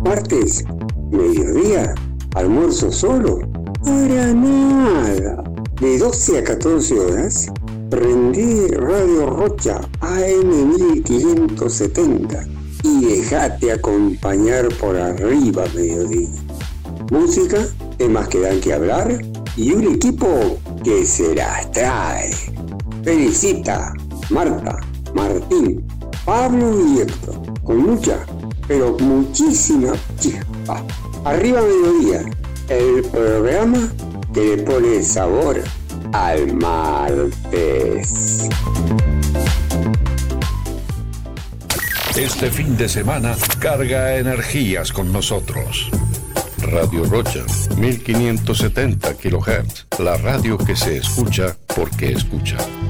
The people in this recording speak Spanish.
martes, mediodía, almuerzo solo. Para nada. De 12 a 14 horas, prendí Radio Rocha AM 1570 y dejate acompañar por arriba mediodía. Música, temas que dan que hablar y un equipo que se las trae. Felicita, Marta, Martín, Pablo y Héctor, con mucha, pero muchísima chispa. Arriba mediodía, el programa que le pone sabor al martes. Este fin de semana carga energías con nosotros. Radio Rocha, 1570 kHz, la radio que se escucha porque escucha.